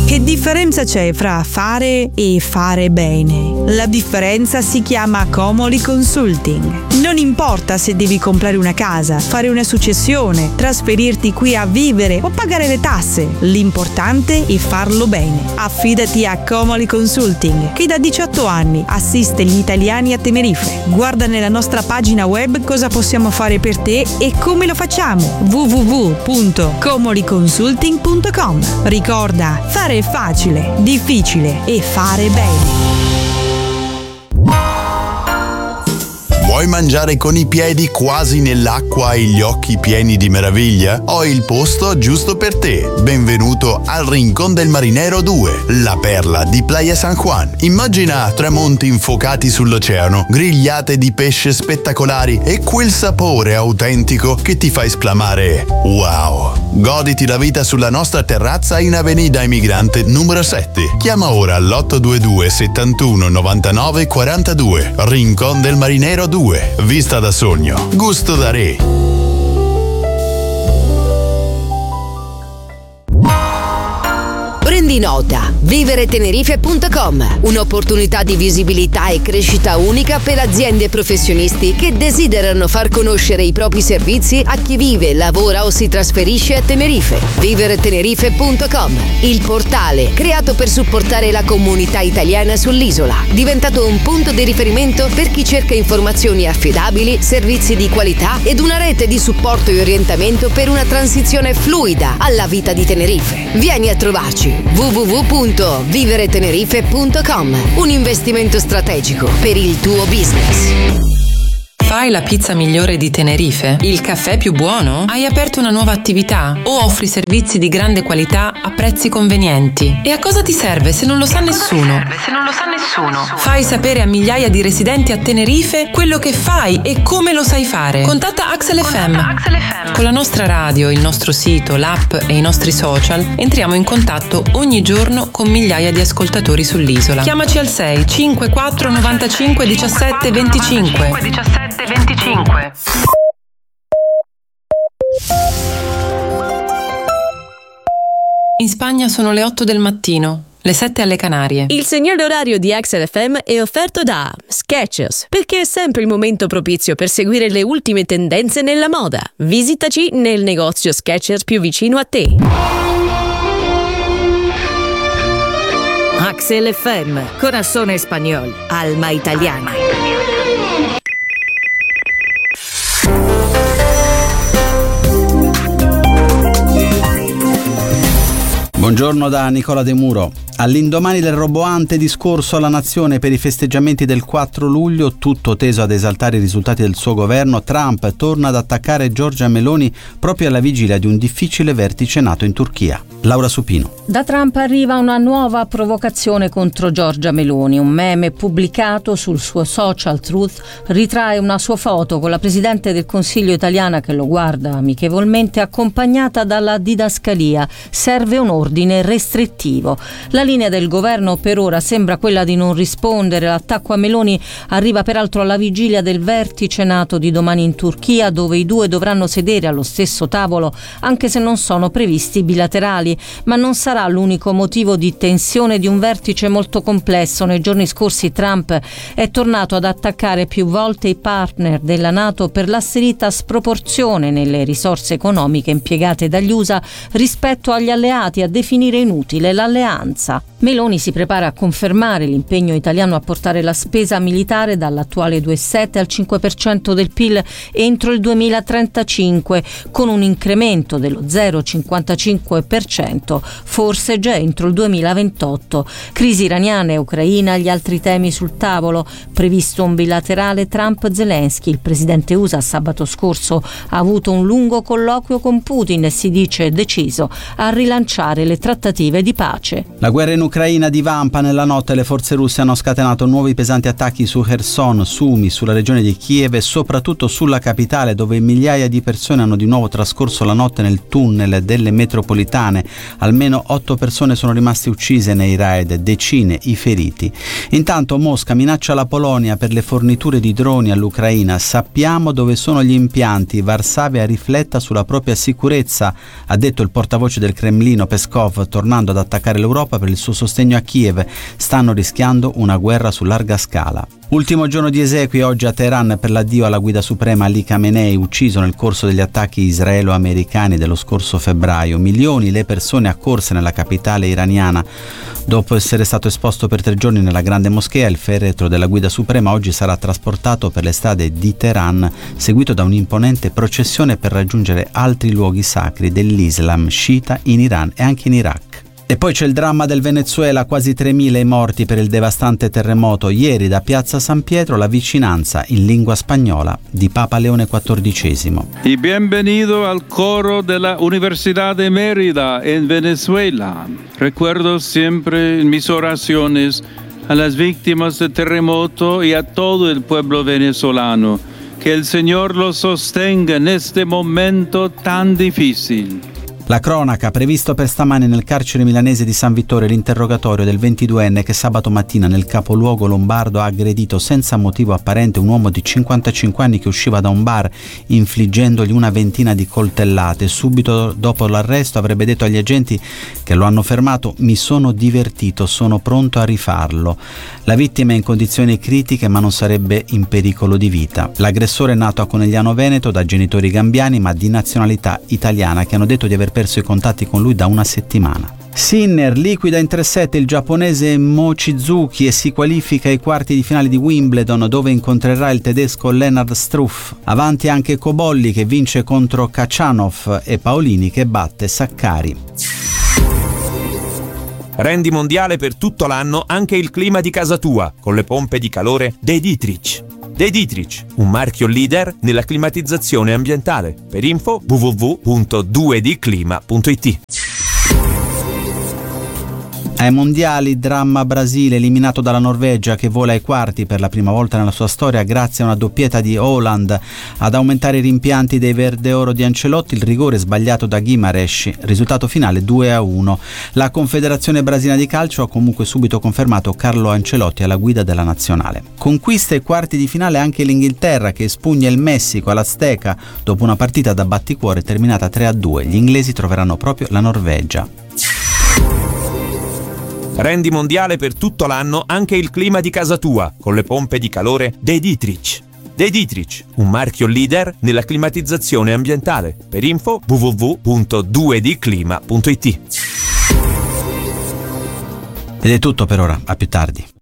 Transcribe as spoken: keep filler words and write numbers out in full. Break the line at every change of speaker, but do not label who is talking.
Che differenza c'è fra fare e fare bene? La differenza si chiama Comoli Consulting. Non importa se devi comprare una casa, fare una successione, trasferirti qui a vivere o pagare le tasse. L'importante è farlo bene. Affidati a Comoli Consulting, che da diciotto anni assiste gli italiani a Tenerife. Guarda nella nostra pagina web cosa possiamo fare per te e come lo facciamo. w w w punto comoli consulting punto com. Ricorda, fare è facile, difficile è fare bene.
Vuoi mangiare con i piedi quasi nell'acqua e gli occhi pieni di meraviglia? Ho il posto giusto per te. Benvenuto al Rincón del Marinero due, la perla di Playa San Juan. Immagina tramonti infuocati sull'oceano, grigliate di pesce spettacolari e quel sapore autentico che ti fa esclamare wow! Goditi la vita sulla nostra terrazza in Avenida Emigrante numero sette. Chiama ora all'otto due due settantuno novantanove quarantadue. Rincón del Marinero due. Vista da sogno, gusto da re.
Prendi nota, vivere tenerife punto com, un'opportunità di visibilità e crescita unica per aziende e professionisti che desiderano far conoscere i propri servizi a chi vive, lavora o si trasferisce a Tenerife. vivere tenerife punto com, il portale creato per supportare la comunità italiana sull'isola, diventato un punto di riferimento per chi cerca informazioni affidabili, servizi di qualità ed una rete di supporto e orientamento per una transizione fluida alla vita di Tenerife. Vieni a trovarci. w w w punto vivere tenerife punto com, un investimento strategico per il tuo business.
Fai la pizza migliore di Tenerife? Il caffè più buono? Hai aperto una nuova attività? O offri servizi di grande qualità a prezzi convenienti? E a cosa ti serve se non lo sa nessuno?
Se non lo sa nessuno.
Fai sapere a migliaia di residenti a Tenerife quello che fai e come lo sai fare. Contatta Axel F M.
Axel F M.
Con la nostra radio, il nostro sito, l'app e i nostri social entriamo in contatto ogni giorno con migliaia di ascoltatori sull'isola. Chiamaci al sei cinquantaquattro novantacinque diciassette venticinque.
diciassette venticinque.
In Spagna sono le otto del mattino, le sette alle Canarie.
Il segnale orario di Axel F M è offerto da Skechers, perché è sempre il momento propizio per seguire le ultime tendenze nella moda. Visitaci nel negozio Skechers più vicino a te.
Axel F M, corazón español, alma italiana.
Buongiorno da Nicola De Muro. All'indomani del roboante discorso alla nazione per i festeggiamenti del quattro luglio, tutto teso ad esaltare i risultati del suo governo, Trump torna ad attaccare Giorgia Meloni proprio alla vigilia di un difficile vertice NATO in Turchia. Laura Supino.
Da Trump arriva una nuova provocazione contro Giorgia Meloni. Un meme pubblicato sul suo social Truth ritrae una sua foto con la Presidente del Consiglio italiana che lo guarda amichevolmente, accompagnata dalla didascalia: serve un ordine restrittivo. La linea del governo per ora sembra quella di non rispondere. L'attacco a Meloni arriva peraltro alla vigilia del vertice NATO di domani in Turchia, dove i due dovranno sedere allo stesso tavolo, anche se non sono previsti bilaterali. Ma non sarà l'unico motivo di tensione di un vertice molto complesso. Nei giorni scorsi Trump è tornato ad attaccare più volte i partner della NATO per l'asserita sproporzione nelle risorse economiche impiegate dagli U S A rispetto agli alleati, a definire inutile l'alleanza. Meloni si prepara a confermare l'impegno italiano a portare la spesa militare dall'attuale due virgola sette al cinque per cento del P I L entro il duemilatrentacinque, con un incremento dello zero virgola cinquantacinque per cento, forse già entro il duemilaventotto. Crisi iraniana e ucraina, gli altri temi sul tavolo. Previsto un bilaterale Trump-Zelensky. Il presidente U S A sabato scorso ha avuto un lungo colloquio con Putin e si dice deciso a rilanciare le trattative di pace.
La guerra Guerra in Ucraina divampa. Nella notte le forze russe hanno scatenato nuovi pesanti attacchi su Kherson, Sumi, sulla regione di Kiev e soprattutto sulla capitale, dove migliaia di persone hanno di nuovo trascorso la notte nel tunnel delle metropolitane. Almeno otto persone sono rimaste uccise nei raid, decine i feriti. Intanto Mosca minaccia la Polonia per le forniture di droni all'Ucraina. Sappiamo dove sono gli impianti. Varsavia rifletta sulla propria sicurezza, ha detto il portavoce del Cremlino Peskov, tornando ad attaccare l'Europa per il suo sostegno a Kiev. Stanno rischiando una guerra su larga scala. Ultimo giorno di esequie oggi a Teheran per l'addio alla guida suprema Ali Khamenei, ucciso nel corso degli attacchi israelo-americani dello scorso febbraio. Milioni le persone accorse nella capitale iraniana. Dopo essere stato esposto per tre giorni nella grande moschea, il feretro della guida suprema oggi sarà trasportato per le strade di Teheran, seguito da un'imponente processione per raggiungere altri luoghi sacri dell'Islam sciita in Iran e anche in Iraq. E poi c'è il dramma del Venezuela, quasi tremila i morti per il devastante terremoto. Ieri da Piazza San Pietro la vicinanza in lingua spagnola di Papa Leone quattordicesimo.
Y bienvenido al coro de la Universidad de Mérida en Venezuela. Recuerdo siempre en mis oraciones a las víctimas del terremoto y a todo el pueblo venezolano. Que el Señor los sostenga en este momento tan difícil.
La cronaca, previsto per stamani nel carcere milanese di San Vittore l'interrogatorio del ventiduenne che sabato mattina nel capoluogo lombardo ha aggredito senza motivo apparente un uomo di cinquantacinque anni che usciva da un bar, infliggendogli una ventina di coltellate. Subito dopo l'arresto avrebbe detto agli agenti che lo hanno fermato: mi sono divertito, sono pronto a rifarlo. La vittima è in condizioni critiche ma non sarebbe in pericolo di vita. L'aggressore è nato a Conegliano Veneto da genitori gambiani ma di nazionalità italiana, che hanno detto di aver perso i contatti con lui da una settimana. Sinner liquida in tre sette il giapponese Mochizuki e si qualifica ai quarti di finale di Wimbledon, dove incontrerà il tedesco Lennart Struff. Avanti anche Cobolli che vince contro Khachanov e Paolini che batte Saccari.
Rendi mondiale per tutto l'anno anche il clima di casa tua con le pompe di calore De Dietrich. De Dietrich, un marchio leader nella climatizzazione ambientale. Per info w w w punto due d clima punto i t.
Ai mondiali, dramma Brasile, eliminato dalla Norvegia che vola ai quarti per la prima volta nella sua storia grazie a una doppietta di Haaland. Ad aumentare i rimpianti dei verde oro di Ancelotti il rigore sbagliato da Guimarães, risultato finale due a uno. La Confederazione Brasiliana di Calcio ha comunque subito confermato Carlo Ancelotti alla guida della nazionale. Conquista ai quarti di finale anche l'Inghilterra che espugna il Messico all'Azteca dopo una partita da batticuore terminata tre a due. Gli inglesi troveranno proprio la Norvegia.
Rendi mondiale per tutto l'anno anche il clima di casa tua con le pompe di calore De Dietrich. De Dietrich, un marchio leader nella climatizzazione ambientale. Per info w w w punto due d clima punto i t.
Ed è tutto per ora, a più tardi.